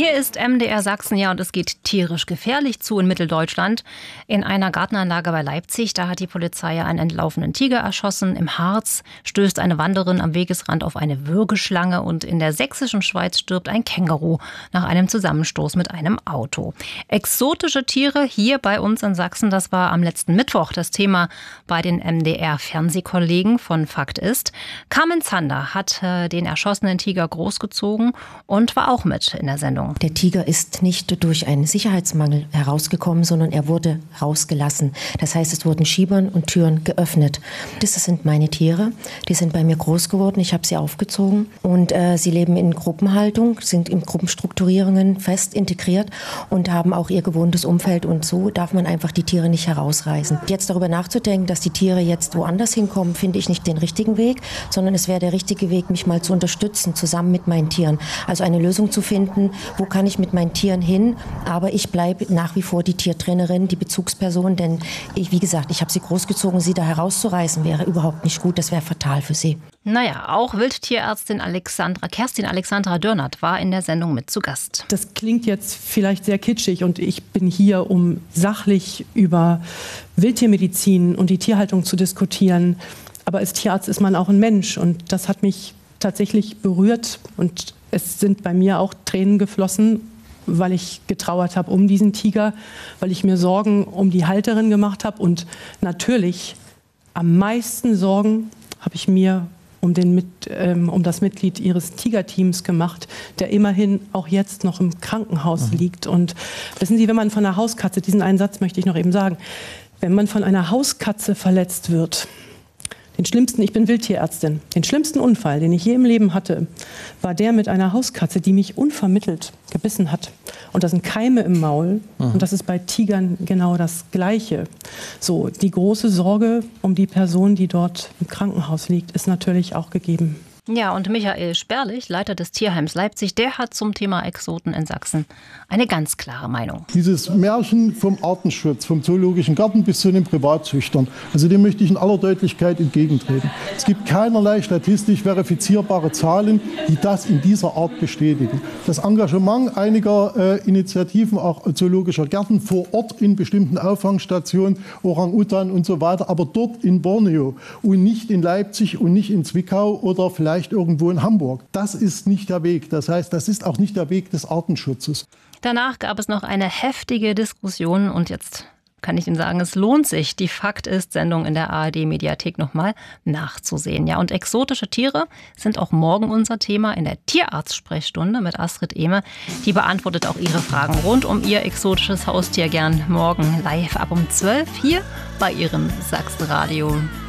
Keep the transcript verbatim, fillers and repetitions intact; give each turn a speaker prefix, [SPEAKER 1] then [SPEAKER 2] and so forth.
[SPEAKER 1] Hier ist M D R Sachsen, ja, und es geht tierisch gefährlich zu in Mitteldeutschland. In einer Gartenanlage bei Leipzig, da hat die Polizei einen entlaufenen Tiger erschossen. Im Harz stößt eine Wanderin am Wegesrand auf eine Würgeschlange und in der sächsischen Schweiz stirbt ein Känguru nach einem Zusammenstoß mit einem Auto. Exotische Tiere hier bei uns in Sachsen, das war am letzten Mittwoch das Thema bei den M D R-Fernsehkollegen von Fakt ist. Carmen Zander hat äh, den erschossenen Tiger großgezogen und war auch mit in der Sendung.
[SPEAKER 2] Der Tiger ist nicht durch einen Sicherheitsmangel herausgekommen, sondern er wurde rausgelassen. Das heißt, es wurden Schiebern und Türen geöffnet. Das sind meine Tiere. Die sind bei mir groß geworden. Ich habe sie aufgezogen. Und äh, sie leben in Gruppenhaltung, sind in Gruppenstrukturierungen fest integriert und haben auch ihr gewohntes Umfeld. Und so darf man einfach die Tiere nicht herausreißen. Jetzt darüber nachzudenken, dass die Tiere jetzt woanders hinkommen, finde ich nicht den richtigen Weg, sondern es wäre der richtige Weg, mich mal zu unterstützen, zusammen mit meinen Tieren. Also eine Lösung zu finden, wo kann ich mit meinen Tieren hin, aber ich bleibe nach wie vor die Tiertrainerin, die Bezugsperson, denn ich, wie gesagt, ich habe sie großgezogen, sie da herauszureißen wäre überhaupt nicht gut, das wäre fatal für sie.
[SPEAKER 1] Naja, auch Wildtierärztin Alexandra, Kerstin Alexandra Dörnert war in der Sendung mit zu Gast.
[SPEAKER 3] Das klingt jetzt vielleicht sehr kitschig und ich bin hier, um sachlich über Wildtiermedizin und die Tierhaltung zu diskutieren, aber als Tierarzt ist man auch ein Mensch und das hat mich tatsächlich berührt und es sind bei mir auch Tränen geflossen, weil ich getrauert habe um diesen Tiger, weil ich mir Sorgen um die Halterin gemacht habe. Und natürlich am meisten Sorgen habe ich mir um, den mit, ähm, um das Mitglied ihres Tigerteams gemacht, der immerhin auch jetzt noch im Krankenhaus mhm. liegt. Und wissen Sie, wenn man von einer Hauskatze, diesen einen Satz möchte ich noch eben sagen, wenn man von einer Hauskatze verletzt wird, den schlimmsten, ich bin Wildtierärztin, den schlimmsten Unfall, den ich je im Leben hatte, war der mit einer Hauskatze, die mich unvermittelt gebissen hat. Und da sind Keime im Maul mhm. und das ist bei Tigern genau das Gleiche. So, die große Sorge um die Person, die dort im Krankenhaus liegt, ist natürlich auch gegeben.
[SPEAKER 1] Ja, und Michael Sperlich, Leiter des Tierheims Leipzig, der hat zum Thema Exoten in Sachsen eine ganz klare Meinung.
[SPEAKER 4] Dieses Märchen vom Artenschutz, vom Zoologischen Garten bis zu den Privatzüchtern, also dem möchte ich in aller Deutlichkeit entgegentreten. Es gibt keinerlei statistisch verifizierbare Zahlen, die das in dieser Art bestätigen. Das Engagement einiger äh, Initiativen, auch zoologischer Gärten vor Ort in bestimmten Auffangstationen, Orang-Utan und so weiter, aber dort in Borneo und nicht in Leipzig und nicht in Zwickau oder vielleicht vielleicht irgendwo in Hamburg. Das ist nicht der Weg. Das heißt, das ist auch nicht der Weg des Artenschutzes.
[SPEAKER 1] Danach gab es noch eine heftige Diskussion und jetzt kann ich Ihnen sagen, es lohnt sich, die Fakt ist-Sendung in der A R D-Mediathek nochmal nachzusehen. Ja, und exotische Tiere sind auch morgen unser Thema in der Tierarzt-Sprechstunde mit Astrid Ehme. Die beantwortet auch Ihre Fragen rund um Ihr exotisches Haustier gern morgen live ab um zwölf hier bei Ihrem Sachsenradio.